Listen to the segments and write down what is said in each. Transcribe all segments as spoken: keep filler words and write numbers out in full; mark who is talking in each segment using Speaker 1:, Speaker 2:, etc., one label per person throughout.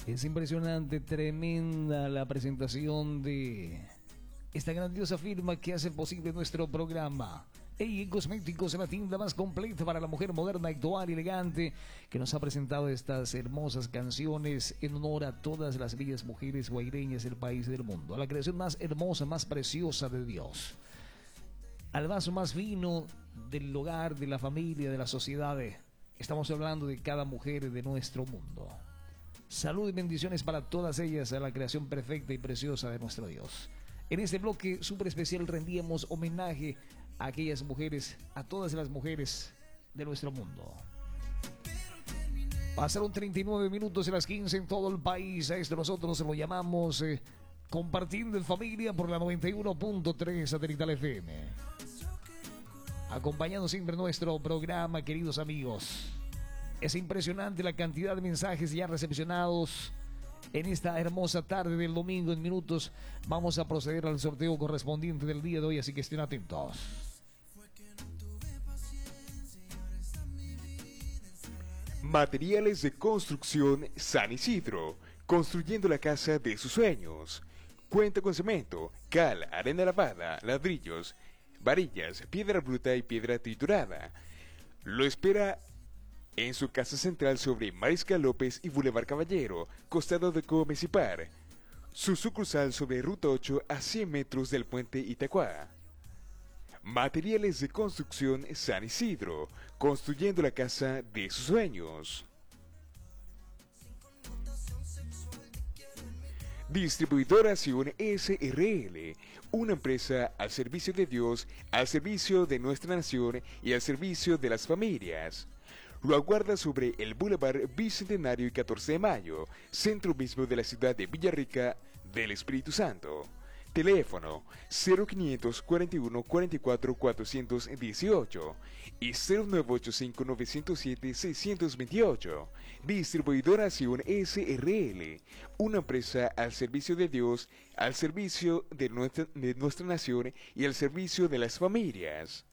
Speaker 1: Es impresionante, tremenda la presentación de esta grandiosa firma que hace posible nuestro programa. E I Cosméticos, la tienda más completa para la mujer moderna, actual y elegante, que nos ha presentado estas hermosas canciones en honor a todas las bellas mujeres guaireñas del país y del mundo, a la creación más hermosa, más preciosa de Dios, al vaso más fino del hogar, de la familia, de la sociedad. Estamos hablando de cada mujer de nuestro mundo. Salud y bendiciones para todas ellas, a la creación perfecta y preciosa de nuestro Dios. En este bloque súper especial rendíamos homenaje a aquellas mujeres, a todas las mujeres de nuestro mundo. Pasaron treinta y nueve minutos de las quince en todo el país. A esto nosotros lo llamamos eh, Compartiendo en Familia por la noventa y uno punto tres Satelital F M. Acompañando siempre nuestro programa, queridos amigos. Es impresionante la cantidad de mensajes ya recepcionados en esta hermosa tarde del domingo. En minutos vamos a proceder al sorteo correspondiente del día de hoy, así que estén atentos.
Speaker 2: Materiales de construcción San Isidro, construyendo la casa de sus sueños. Cuenta con cemento, cal, arena lavada, ladrillos, varillas, piedra bruta y piedra triturada. Lo espera en su casa central sobre Mariscal López y Boulevard Caballero, costado de Comecipar. Su sucursal sobre Ruta ocho a cien metros del puente Itacuá. Materiales de construcción San Isidro, construyendo la casa de sus sueños. Distribuidora Sion S R L, una empresa al servicio de Dios, al servicio de nuestra nación y al servicio de las familias. Lo aguarda sobre el Boulevard Bicentenario y catorce de mayo, centro mismo de la ciudad de Villarrica del Espíritu Santo. Teléfono cero quinientos cuarenta y uno cuarenta y cuatro cuatrocientos dieciocho y cero nueve ochenta y cinco novecientos siete seiscientos veintiocho. Distribuidora Sion S R L, una empresa al servicio de Dios, al servicio de nuestra, de nuestra nación y al servicio de las familias.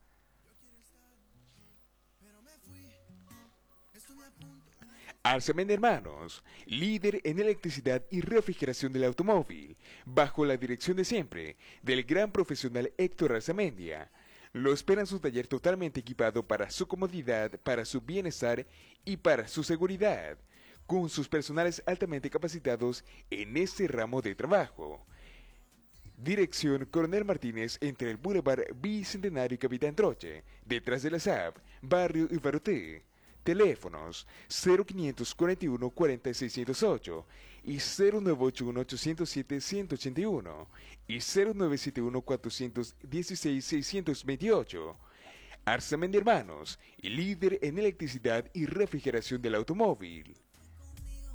Speaker 2: Arsamen Hermanos, líder en electricidad y refrigeración del automóvil, bajo la dirección de siempre del gran profesional Héctor Arzamendia. Lo espera en su taller totalmente equipado para su comodidad, para su bienestar y para su seguridad, con sus personales altamente capacitados en este ramo de trabajo. Dirección Coronel Martínez entre el Boulevard Bicentenario y Capitán Troche, detrás de la S A P, Barrio Ibaruté. Teléfonos cero quinientos cuarenta y uno cuarenta y seis cero ocho y cero nueve ochenta y uno ochocientos siete ciento ochenta y uno y cero nueve setenta y uno cuatrocientos dieciséis seiscientos veintiocho. Arsamen de Hermanos, líder en electricidad y refrigeración del automóvil.